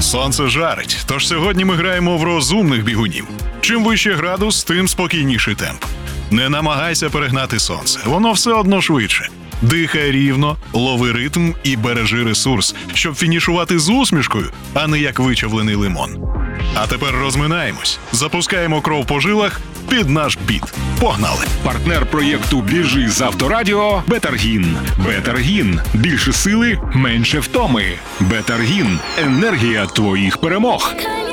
Сонце жарить, тож сьогодні ми граємо в розумних бігунів. Чим вище градус, тим спокійніший темп. Не намагайся перегнати сонце, воно все одно швидше. Дихай рівно, лови ритм і бережи ресурс, щоб фінішувати з усмішкою, а не як вичавлений лимон. А тепер розминаємось, запускаємо кров по жилах під наш біт. Погнали! Партнер проєкту «Біжи з Авторадіо» – Бетаргін. Бетаргін. Більше сили, менше втоми. Бетаргін. Енергія твоїх перемог.